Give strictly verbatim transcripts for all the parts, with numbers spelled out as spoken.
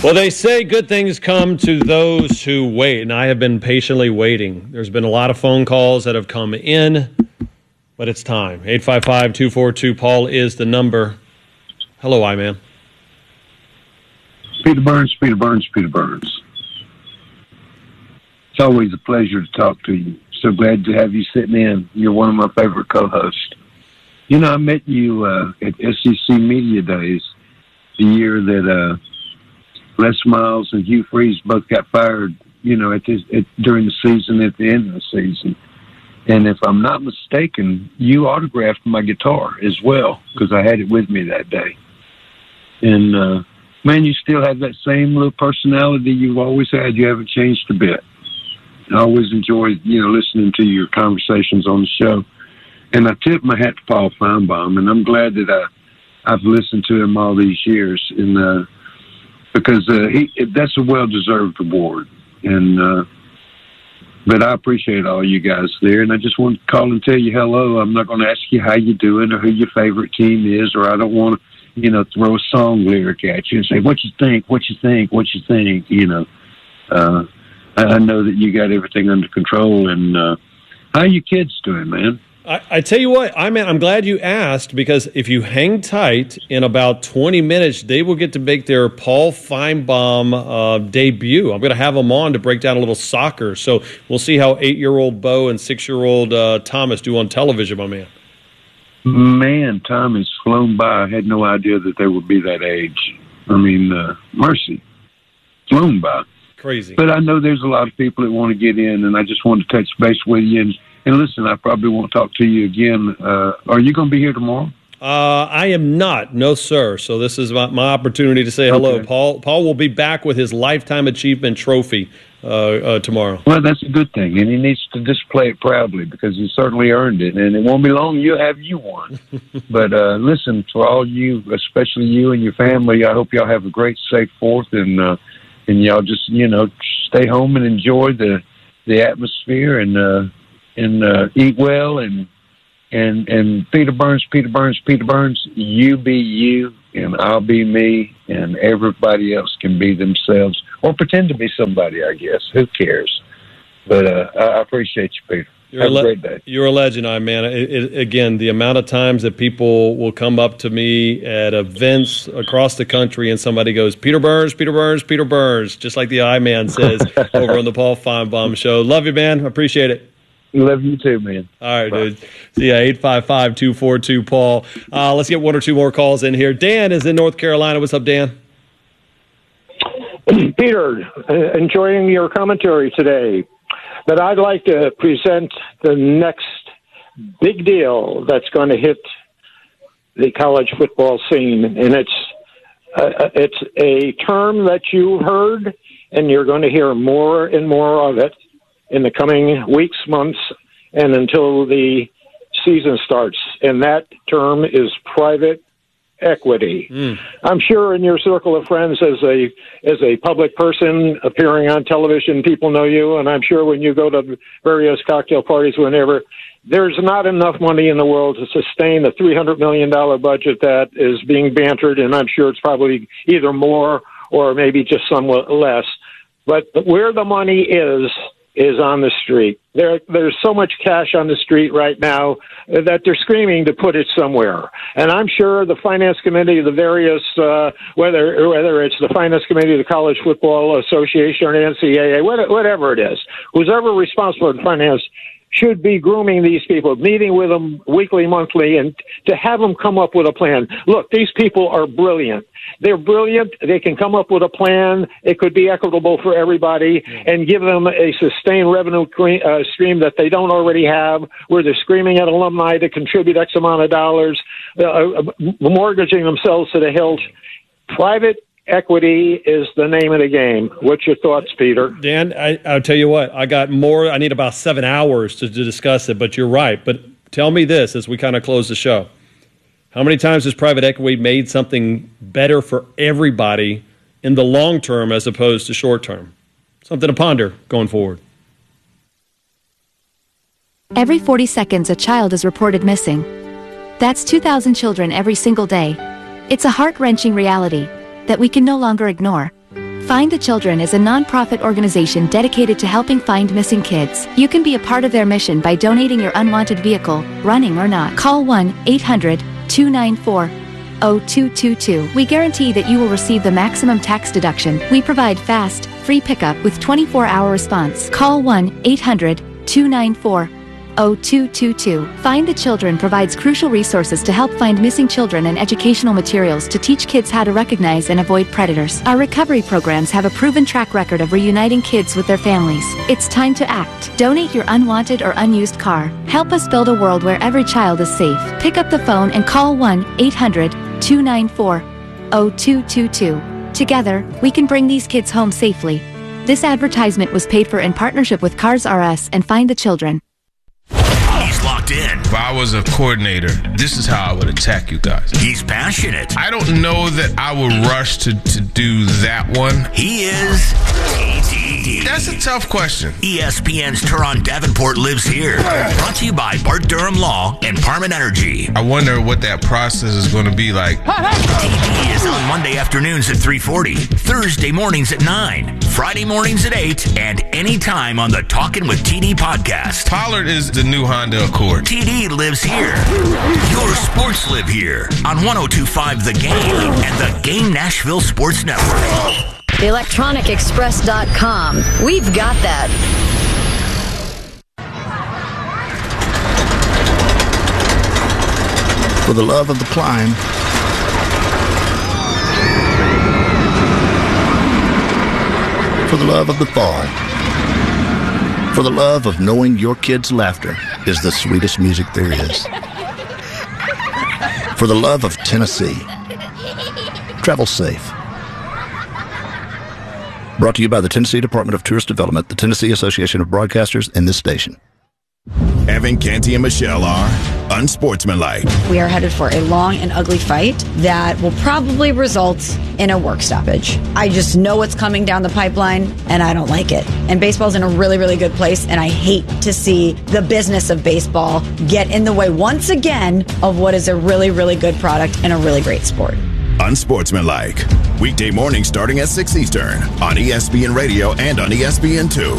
Well, they say good things come to those who wait, and I have been patiently waiting. There's been a lot of phone calls that have come in, but it's time. eight five five, two four two, Paul is the number. Hello, I-Man. Peter Burns, Peter Burns, Peter Burns. It's always a pleasure to talk to you. So glad to have you sitting in. You're one of my favorite co-hosts. You know, I met you uh, at S E C Media Days the year that uh, Les Miles and Hugh Freeze both got fired, you know, at this, at, during the season, at the end of the season. And if I'm not mistaken, you autographed my guitar as well, because I had it with me that day. And, uh, man, you still have that same little personality you've always had. You haven't changed a bit. I always enjoyed, you know, listening to your conversations on the show. And I tip my hat to Paul Feinbaum, and I'm glad that I, I've listened to him all these years. And, uh, because uh, he, that's a well-deserved award. And uh, but I appreciate all you guys there, and I just want to call and tell you hello. I'm not going to ask you how you're doing or who your favorite team is, or I don't want to, you know, throw a song lyric at you and say, what you think, what you think, what you think, you know. Uh, I know that you got everything under control, and uh, how are your kids doing, man? I, I tell you what, I mean, I'm glad you asked, because if you hang tight, in about twenty minutes, they will get to make their Paul Feinbaum uh, debut. I'm going to have them on to break down a little soccer. So we'll see how eight-year-old Bo and six-year-old uh, Thomas do on television, my man. Man, time has flown by. I had no idea that they would be that age. I mean, uh, mercy, flown by. Crazy. But I know there's a lot of people that want to get in, and I just want to touch base with you. And, and listen, I probably won't talk to you again. Uh, are you going to be here tomorrow? Uh, I am not. No, sir. So this is my, my opportunity to say hello. Okay. Paul Paul will be back with his Lifetime Achievement Trophy uh, uh, tomorrow. Well, that's a good thing, and he needs to display it proudly, because he certainly earned it. And it won't be long, you'll have you one. But uh, listen, for all you, especially you and your family, I hope y'all have a great, safe Fourth, and uh, and y'all just, you know, stay home and enjoy the the atmosphere, and uh, and uh, eat well, and and and Peter Burns, Peter Burns, Peter Burns. You be you, and I'll be me, and everybody else can be themselves or pretend to be somebody. I guess, who cares? But uh, I appreciate you, Peter. You're Have a, le- a great day. You're a legend, I man. It, it, again, the amount of times that people will come up to me at events across the country and somebody goes, Peter Burns, Peter Burns, Peter Burns, just like the I-Man says over on the Paul Feinbaum Show. Love you, man. Appreciate it. Love you too, man. All right, Bye. dude. See ya, eight five five, two four two, Paul. Uh, let's get one or two more calls in here. Dan is in North Carolina. What's up, Dan? Peter, uh, enjoying your commentary today. But I'd like to present the next big deal that's going to hit the college football scene, and it's uh, it's a term that you heard, and you're going to hear more and more of it in the coming weeks, months, and until the season starts. And that term is private equity. Mm. I'm sure in your circle of friends, as a as a public person appearing on television, people know you, and I'm sure when you go to various cocktail parties, whenever, there's not enough money in the world to sustain the three hundred million dollars budget that is being bantered, and I'm sure it's probably either more or maybe just somewhat less. But where the money is, is on the street. There, there's so much cash on the street right now that they're screaming to put it somewhere. And I'm sure the finance committee, the various, uh, whether whether it's the finance committee of the College Football Association or N C A A, whatever it is, who's ever responsible for finance should be grooming these people, meeting with them weekly, monthly, and to have them come up with a plan. Look, these people are brilliant. They're brilliant. They can come up with a plan. It could be equitable for everybody and give them a sustained revenue cre- uh, stream that they don't already have, where they're screaming at alumni to contribute X amount of dollars, uh, mortgaging themselves to the hilt. Private equity is the name of the game. What's your thoughts, Peter? Dan, I, I'll tell you what, I got more, I need about seven hours to, to discuss it, but you're right. But tell me this as we kind of close the show. How many times has private equity made something better for everybody in the long term as opposed to short term? Something to ponder going forward. Every forty seconds, a child is reported missing. That's two thousand children every single day. It's a heart-wrenching reality that we can no longer ignore. Find the Children is a non-profit organization dedicated to helping find missing kids. You can be a part of their mission by donating your unwanted vehicle, running or not. Call one eight hundred two nine four zero two two two. We guarantee that you will receive the maximum tax deduction. We provide fast, free pickup with twenty-four hour response. Call one eight hundred two nine four zero two two two. Find the Children provides crucial resources to help find missing children and educational materials to teach kids how to recognize and avoid predators. Our recovery programs have a proven track record of reuniting kids with their families. It's time to act. Donate your unwanted or unused car. Help us build a world where every child is safe. Pick up the phone and call one eight hundred two nine four zero two two two. Together, we can bring these kids home safely. This advertisement was paid for in partnership with Cars R Us and Find the Children. He's locked in. If I was a coordinator, this is how I would attack you guys. He's passionate. I don't know that I would rush to, to do that one. He is T D. That's a tough question. E S P N's Turon Davenport lives here. Brought to you by Bart Durham Law and Parman Energy. I wonder what that process is going to be like. T D is on Monday afternoons at three forty, Thursday mornings at nine, Friday mornings at eight, and anytime on the Talkin' with T D podcast. Pollard is the new Honda Accord. T D lives here. Your sports live here on one oh two point five The Game and the Game Nashville Sports Network. electronic express dot com. We've got that. For the love of the climb, for the love of the fall, for the love of knowing your kids' laughter is the sweetest music there is, for the love of Tennessee, travel safe. Brought to you by the Tennessee Department of Tourist Development, the Tennessee Association of Broadcasters, and this station. Evan, Canty, and Michelle are unsportsmanlike. We are headed for a long and ugly fight that will probably result in a work stoppage. I just know what's coming down the pipeline, and I don't like it. And baseball's in a really, really good place, and I hate to see the business of baseball get in the way once again of what is a really, really good product and a really great sport. Unsportsmanlike. Weekday mornings starting at six Eastern on E S P N Radio and on E S P N two.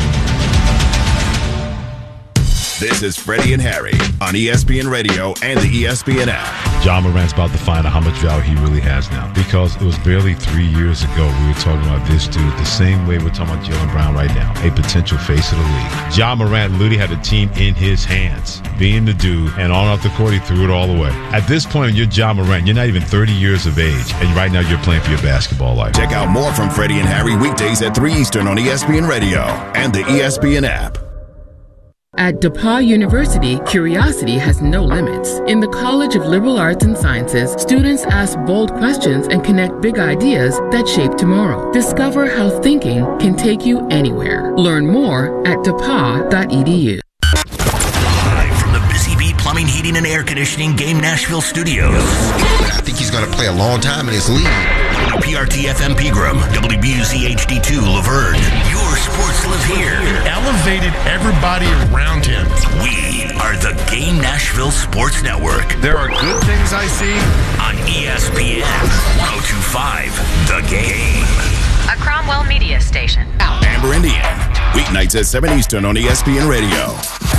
This is Freddie and Harry on E S P N Radio and the E S P N app. Ja Morant's about to find out how much value he really has now, because it was barely three years ago we were talking about this dude the same way we're talking about Jaylen Brown right now, a potential face of the league. Ja Morant literally had a team in his hands, being the dude, and on off the court he threw it all away. At this point, you're Ja Morant. You're not even thirty years of age, and right now you're playing for your basketball life. Check out more from Freddie and Harry weekdays at three Eastern on E S P N Radio and the E S P N app. At DePauw University, curiosity has no limits. In the College of Liberal Arts and Sciences, students ask bold questions and connect big ideas that shape tomorrow. Discover how thinking can take you anywhere. Learn more at depaw dot e d u. Live from the Busy Bee Plumbing, Heating, and Air Conditioning Game Nashville Studios. I think he's going to play a long time in this league. W P R T F M Pegram, W B U Z H D two Laverne. Your sports live here. It elevated everybody around him. We are the Game Nashville Sports Network. There are good things I see on E S P N one oh two point five The Game. A Cromwell Media Station. Amber Indian, weeknights at seven Eastern on E S P N Radio.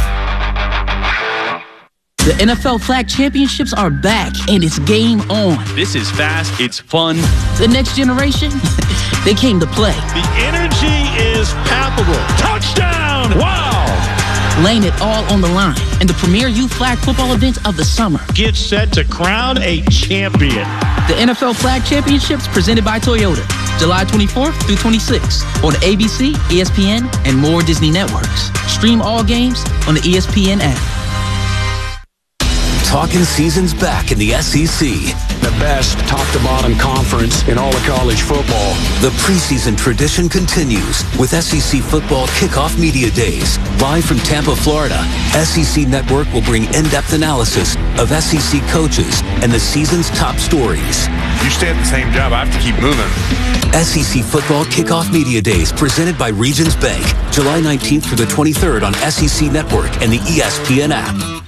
The N F L Flag Championships are back, and it's game on. This is fast, it's fun. The next generation, they came to play. The energy is palpable. Touchdown! Wow! Laying it all on the line in the premier youth flag football event of the summer. Get set to crown a champion. The N F L Flag Championships presented by Toyota, July twenty-fourth through twenty-sixth on A B C, E S P N, and more Disney networks. Stream all games on the E S P N app. Talking season's back in the S E C. The best top-to-bottom conference in all of college football. The preseason tradition continues with S E C Football Kickoff Media Days. Live from Tampa, Florida, S E C Network will bring in-depth analysis of S E C coaches and the season's top stories. You stay at the same job, I have to keep moving. S E C Football Kickoff Media Days presented by Regions Bank, July nineteenth through the twenty-third on S E C Network and the E S P N app.